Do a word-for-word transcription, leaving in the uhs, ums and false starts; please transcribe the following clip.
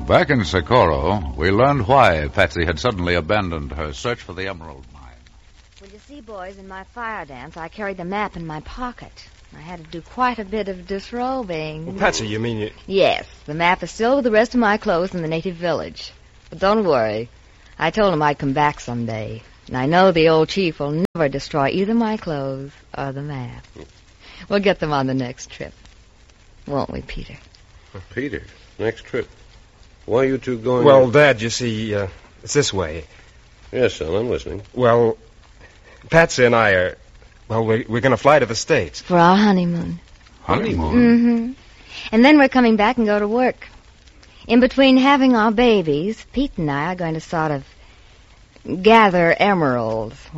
Back in Socorro, we learned why Patsy had suddenly abandoned her search for the emerald mine. Well, you see, boys, in my fire dance, I carried the map in my pocket. I had to do quite a bit of disrobing. Well, Patsy, you mean you... Yes, the map is still with the rest of my clothes in the native village. But don't worry. I told him I'd come back someday. And I know the old chief will never destroy either my clothes or the map. We'll get them on the next trip. Won't we, Peter? Peter, next trip. Why are you two going... Well, Dad, you see, uh, it's this way. Yes, son, I'm listening. Well, Patsy and I are... Well, we're, we're going to fly to the States. For our honeymoon. Honeymoon? Mm-hmm. And then we're coming back and go to work. In between having our babies, Pete and I are going to sort of gather emeralds.